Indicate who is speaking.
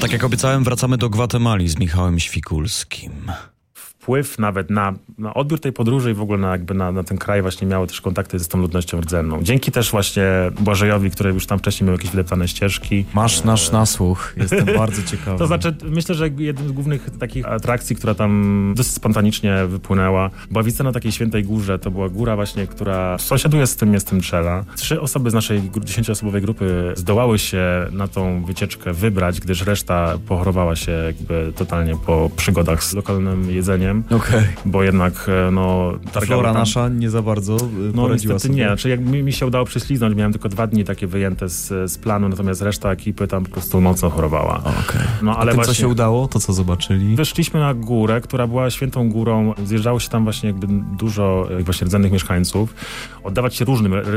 Speaker 1: Tak jak obiecałem, wracamy do Gwatemali z Michałem Świkulskim.
Speaker 2: Wpływ nawet na odbiór tej podróży i w ogóle na ten kraj właśnie miało też kontakty z tą ludnością rdzenną. Dzięki też właśnie Błażejowi, który już tam wcześniej miał jakieś wleptane ścieżki.
Speaker 3: Masz nasz nasłuch, jestem bardzo ciekawy.
Speaker 2: To znaczy, myślę, że jedną z głównych takich atrakcji, która tam dosyć spontanicznie wypłynęła, była wizyta na takiej Świętej Górze. To była góra właśnie, która sąsiaduje z tym miastem Chela. 3 osoby z naszej 10-osobowej grupy zdołały się na tą wycieczkę wybrać, gdyż reszta pochorowała się jakby totalnie po przygodach z lokalnym jedzeniem.
Speaker 3: Okej.
Speaker 2: Bo jednak,
Speaker 3: Ta flora
Speaker 2: tam...
Speaker 3: nasza nie za bardzo poradziła
Speaker 2: niestety
Speaker 3: sobie.
Speaker 2: nie. Znaczy, jak mi się udało prześliznąć, miałem tylko 2 dni takie wyjęte z planu, natomiast reszta ekipy tam po prostu mocno chorowała.
Speaker 3: Okej.
Speaker 2: No, ale
Speaker 3: tym,
Speaker 2: właśnie
Speaker 3: co się udało, to co zobaczyli?
Speaker 2: weszliśmy na górę, która była świętą górą. Zjeżdżało się tam właśnie jakby dużo właśnie rdzennych mieszkańców. Oddawać się różnym